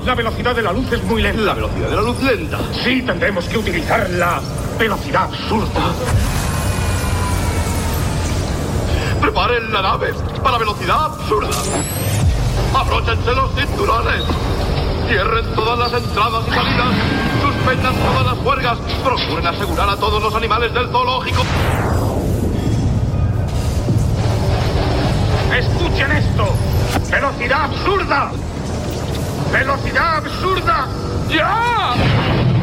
La velocidad de la luz es muy lenta. La velocidad de la luz lenta. Sí, tendremos que utilizar la velocidad absurda. Preparen la nave para velocidad absurda. Abróchense los cinturones. Cierren todas las entradas y salidas. Suspendan todas las juergas. Procuren asegurar a todos los animales del zoológico. ¡Escuchen esto! ¡Velocidad absurda! ¡Velocidad absurda! ¡Ya!